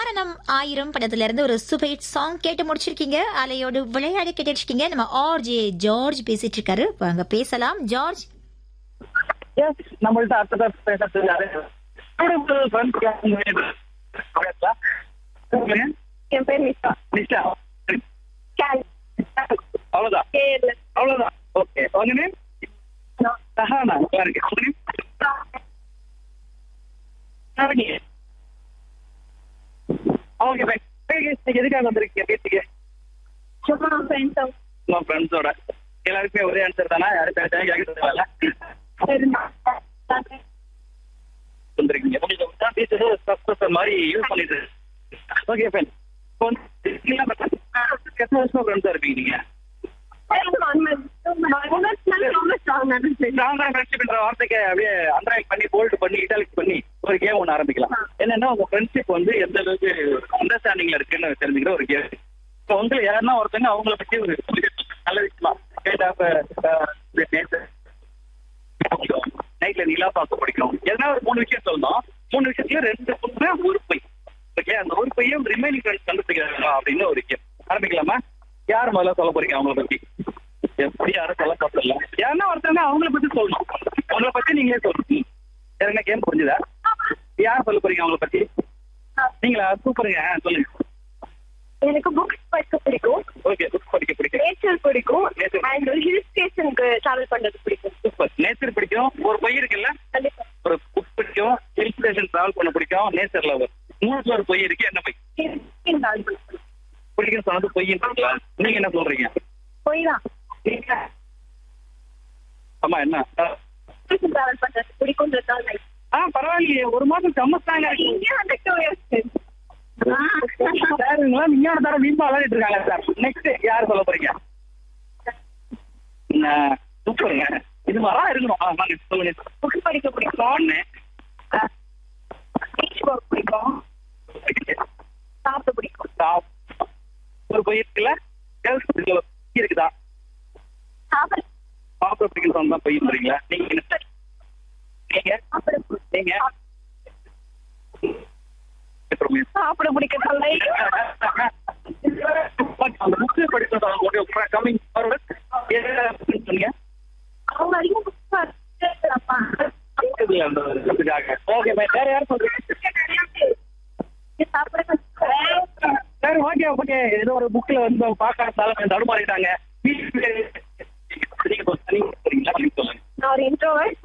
காரணம் ஆயிரம் படத்துல இருந்து ஒரு சூப்பர் ஹிட் சாங் கேட்டு முடிச்சிருக்கீங்க. அலையோடு விளையாடி கேட்டு இருக்கீங்க. நம்ம ஆர்ஜே ஜார்ஜ் பேசிட்டு இருக்காரு. வாங்க பேசலாம். ஜார்ஜ், நம்மள்ட்ட அடுத்த பேசுறது யாரு? என் பேர் நிஷா. நிஷா, கேல். அவ்வளவுதான் கேரள. அவ்வளவுதான். ஓகே, உங்க நேம்? சஹானா. பாருங்க, உங்க நேம்? Okay, by. நீங்க எதுக்காக வந்திருக்கீங்க பேசிக்க? சும்மா ஃப்ரெண்ட்ஸ் உங்க ஃப்ரெண்ட்ஸோட எல்லாருக்குமே ஒரே ஆன்சர் தானா? யாரும் கேட்கறதுல வந்திருக்கீங்க. உங்களுக்கு தான் டீச்சர் சப்ஸ்கிரைபர் மாதிரி யூஸ் பண்ணிட்டு. Okay fine. இப்போ வந்து எத்தனை வருஷமா ஃப்ரெண்ட்ஸா இருப்பீங்க நீங்க? ஃப்ரெண்ட்ஷிப்ன்ற வார்த்தைக்கு அப்படியே அண்டர்லைன் பண்ணி போல்ட் பண்ணி இட்டாலிக் பண்ணி ஒரு கேம் ஒன்று ஆரம்பிக்கலாம். என்னன்னா உங்க ஃப்ரெண்ட்ஷிப் வந்து எந்த அளவுக்கு அண்டர்ஸ்டாண்டிங்ல இருக்குன்னு தெரிஞ்சுக்கிற ஒரு கேம். இப்போ வந்து யாருன்னா ஒருத்தங்க அவங்கள பத்தி ஒரு நல்ல விஷயமா நைட்ல நிலா பார்க்க பிடிக்கும். எதனா ஒரு 3 விஷயம் சொல்லணும். 3 விஷயத்துல 2 உண்மை, ஒரு பொய். ஓகே, அந்த ஒரு பொய்யும் ரிமைனிங் ஃப்ரெண்ட்ஸ் கண்டுபிடிக்கிறாங்க அப்படின்னு ஒரு கேம் ஆரம்பிக்கலாமா? யார் முதல்ல சொல்ல போறீங்க அவங்கள பத்தி? எப்படி யாரும் சொல்ல போறதில்ல. யாருன்னா ஒருத்தவங்க அவங்கள பத்தி சொல்லணும். அவங்கள பத்தி நீங்களே சொல்லணும். என்ன கேம் புரிஞ்சுதா? யார் சொல்ல போறீங்க அவங்கள பத்தி? நீங்களா? சூப்பருங்க, சொல்லுங்க. எனக்கு புக்ஸ் படிக்க பிடிக்கும். ஓகே, புக்ஸ் படிக்க பிடிக்கும். நேச்சர் பிடிக்கும். அண்ட் ஹில் ஸ்டேஷனுக்கு டிராவல் பண்றது பிடிக்கும். சூப்பர். நேச்சர் பிடிக்கும். ஒரு பொய் இருக்குல்ல? கண்டிப்பா. ஒரு புக் பிடிக்கும், ஹில் ஸ்டேஷன் டிராவல் பண்ண பிடிக்கும், நேச்சர் லவர். 3 ஒரு பொய் இருக்கு. என்ன பொய்? டிராவல் பண்ண பிடிக்கும் சொன்னது பொய்ன்றீங்களா? நீங்க என்ன சொல்றீங்க? போய் தான் ஆமா, என்ன டிராவல் பண்றது பிடிக்கும்ன்றது. பரவாயில்லையே, ஒரு மாசம் சமஸ்தாங்க இங்கே வந்து 2 இயர்ஸ். சாருங்களா நீங்க தர வீம்பா விளையாடிட்டு இருக்காங்க சார். நெக்ஸ்ட் யார் சொல்ல போறீங்க? சூப்பருங்க, இது மாதிரிலாம் இருக்கணும். வாங்க சொல்லுங்க. புக்ஸ் படிக்க பிடிக்கும். ஒண்ணு. பீச் வாக் பிடிக்கும். சாப்பிட பிடிக்கும். ஒரு பொய் இருக்குல்ல? கேர்ள்ஸ் இருக்குதா? சாப்பிட சாப்பிட பிடிக்கும் சொன்னா பொய்ன்றீங்களா? நீங்க என்ன? நீங்க சாப்பிட பிடிக்கும். அந்த புக்ஸ் படிச்சு கமிங் ஃபார்வர்ட் சொன்னீங்க. அவங்க அதிகம் புக்ஸ் ஓகே, வேற யாரும் சொல்றீங்க? சாப்பிட சரி, ஓகே ஓகே. ஏதோ ஒரு புக்ல வந்து பார்க்கறதால தடுமாறிட்டாங்க. சொல்லுங்க. நான் ஒரு இன்ட்ரோவர்ட்.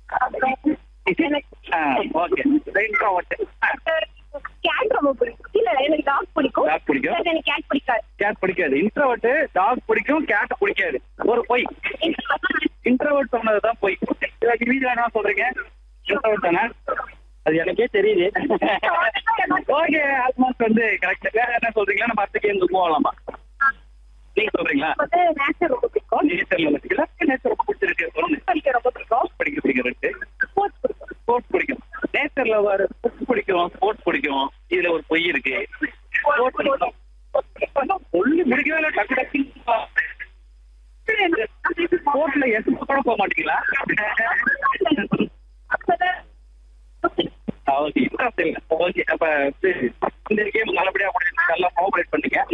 Okay, introvert. கேட் ரொம்ப பிடிக்கும். இல்ல, எனக்கு டாக் பிடிக்கும். டாக் பிடிக்கும். எனக்கு கேட் பிடிக்காது. கேட் பிடிக்காது. இன்ட்ரோவர்ட். டாக் பிடிக்கும், கேட் பிடிக்காது. ஒரு பொய். இன்ட்ரோவர்ட் சொன்னதுதான் பொய். வீட்டுல என்ன சொல்றீங்க? இன்ட்ரோவர்ட் தானே? அது எனக்கே தெரியுது. ஓகே, ஆல்மோஸ்ட் வந்து கரெக்ட். வேற என்ன சொல்றீங்களா? நம்ம அடுத்த கேம் போகலாமா? நீங்க சொல்றீங்களா? நேச்சர் ரொம்ப பிடிக்கும். நேச்சர்ல நேச்சர் ரொம்ப பிடிச்சிருக்கு. படிக்க ரொம்ப பிடிக்கும். படிக்க பிடிக்கிறது. ஸ்போர்ட்ஸ் பிடிக்கும். ஸ்போர்ட்ஸ் பிடிக்கும். நேச்சர்ல வர புக்ஸ் பிடிக்கும், ஸ்போர்ட்ஸ் பிடிக்கும். இதுல ஒரு பொய் இருக்கு. ஸ்போர்ட்ஸ் பிடிக்கும். சொல்லி முடிக்கவே இல்லை. டக்கு டக்கு ஸ்போர்ட்ஸ்ல எதுவும் கூட போக மாட்டீங்களா? ஓகே, அப்ப இந்த கேம் நல்லபடியா நல்லா கோஆபரேட் பண்ணீங்க.